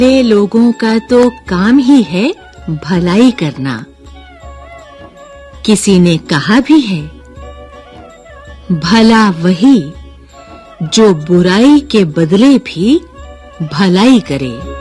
लोगों का तो काम ही है भलाई करना। किसी ने कहा भी है, भला वही जो बुराई के बदले भी भलाई करे।